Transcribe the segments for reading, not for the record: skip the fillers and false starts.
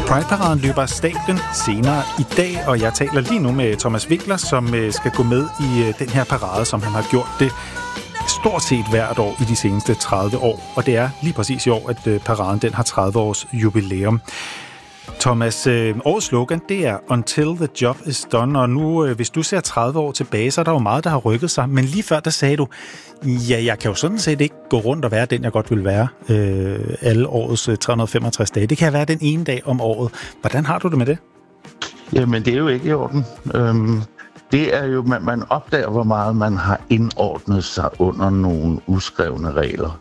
Pride-paraden løber af stablen senere i dag, og jeg taler lige nu med Thomas Winkler, som skal gå med i den her parade, som han har gjort det stort set hvert år i de seneste 30 år. Og det er lige præcis i år, at paraden den har 30 års jubilæum. Thomas, årets slogan, det er Until the Job is Done, og nu, hvis du ser 30 år tilbage, så er der jo meget, der har rykket sig. Men lige før, der sagde du, ja, jeg kan jo sådan set ikke gå rundt og være den, jeg godt vil være alle årets 365 dage. Det kan jeg være den ene dag om året. Hvordan har du det med det? Jamen, det er jo ikke i orden. Det er jo, man opdager, hvor meget man har indordnet sig under nogle uskrevne regler.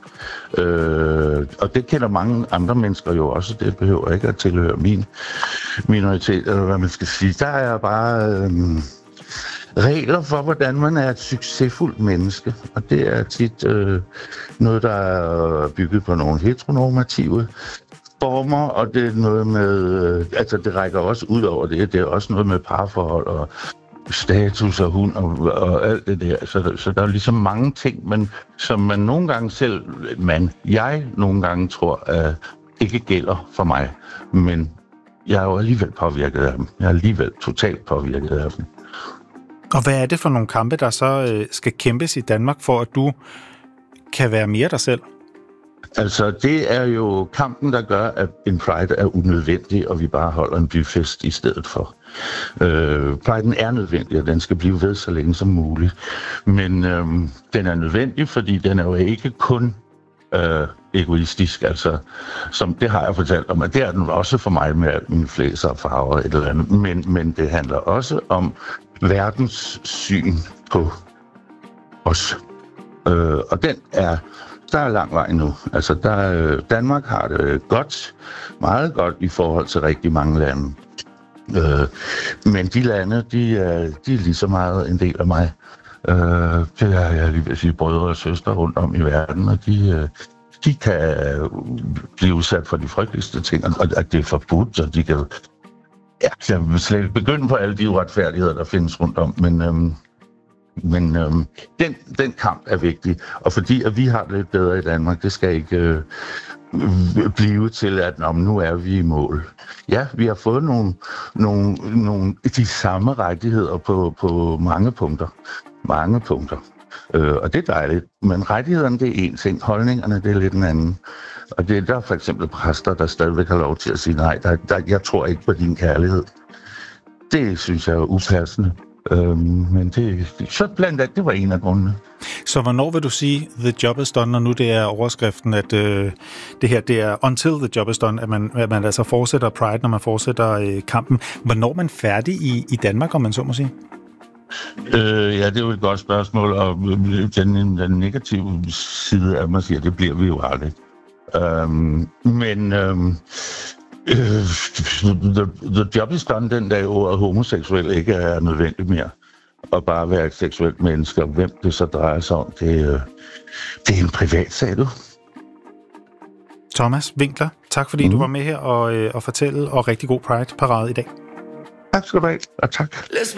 Og det kender mange andre mennesker jo også. Det behøver ikke at tilhøre min minoritet, eller hvad man skal sige. Der er bare regler for, hvordan man er et succesfuldt menneske. Og det er tit noget, der er bygget på nogle heteronormative former, og det er noget med, altså det rækker også ud over det. Det er også noget med parforhold og status og hund og alt det der. Så der er ligesom mange ting, men som man nogle gange selv, jeg nogle gange tror, ikke gælder for mig. Men jeg er jo alligevel påvirket af dem. Jeg er alligevel totalt påvirket af dem. Og hvad er det for nogle kampe, der så skal kæmpes i Danmark, for at du kan være mere dig selv? Altså, det er jo kampen, der gør, at en Pride er unødvendig, og vi bare holder en byfest i stedet for. Priden er nødvendig, og den skal blive ved så længe som muligt. Men den er nødvendig, fordi den er jo ikke kun egoistisk. Altså, som det har jeg fortalt om, at det er den også for mig med mine flæser og farver et eller andet. Men det handler også om verdens syn på os. Og den er... Der er lang vej nu. Altså, Danmark har det godt, meget godt i forhold til rigtig mange lande. Men de lande, de er lige så meget en del af mig. Det er, jeg lige vil sige, brødre og søstre rundt om i verden, og de kan blive udsat for de frygteligste ting, og at det er forbudt, og de kan... Ja, jeg vil slet ikke begynde på alle de uretfærdigheder, der findes rundt om, men den kamp er vigtig, og fordi at vi har det lidt bedre i Danmark, det skal ikke blive til, at nu er vi i mål. Ja, vi har fået nogle de samme rettigheder på mange punkter. Mange punkter. Og det er dejligt. Men rettighederne, det er en ting. Holdningerne, det er lidt en anden. Og det er der for eksempel præster, der stadigvæk har lov til at sige, nej, jeg tror ikke på din kærlighed. Det synes jeg er upassende. Men så blandt andet, det var en af grundene. Så hvornår vil du sige, the job is done, når nu det er overskriften, at det her, det er until the job is done, at man altså fortsætter Pride, når man fortsætter kampen. Hvornår er man færdig i Danmark, om man så må sige? Ja, det er jo et godt spørgsmål, og den negative side af mig siger, det bliver vi jo aldrig. The job is done den dag, ordet homoseksuel ikke er nødvendigt mere. Og bare være et seksuelt menneske, og hvem det så drejer sig om, det er en privat sag, du. Thomas Winkler, tak fordi du var med her og fortælle, og rigtig god Pride-parade i dag. Tak skal du have, og tak.